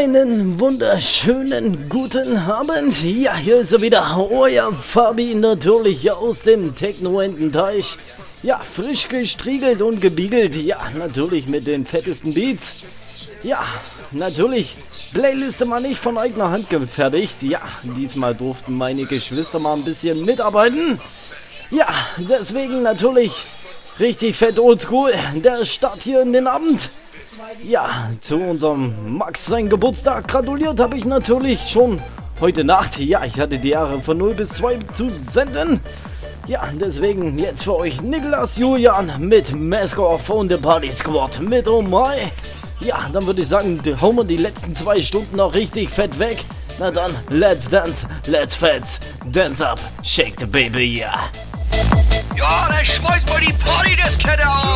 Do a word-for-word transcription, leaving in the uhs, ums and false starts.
Einen wunderschönen guten Abend. Ja, hier ist er wieder, euer Fabi, natürlich aus dem Techno-Ententeich. Ja, frisch gestriegelt und gebiegelt. Ja, natürlich mit den fettesten Beats. Ja, natürlich Playliste mal nicht von eigener Hand gefertigt. Ja, diesmal durften meine Geschwister mal ein bisschen mitarbeiten. Ja, deswegen natürlich richtig fett oldschool. Der Start hier in den Abend. Ja, zu unserem Max sein Geburtstag gratuliert habe ich natürlich schon heute Nacht. Ja, ich hatte die Ehre von null bis zwei zu senden. Ja, deswegen jetzt für euch Niklas Julian mit Mask Off und The Party Squad mit Oh My. Ja, dann würde ich sagen, hauen wir die letzten zwei Stunden noch richtig fett weg. Na dann, let's dance, let's fetz, dance up, shake the baby, ja. Ja, dann schmeißt mal die Party-Diskette auf!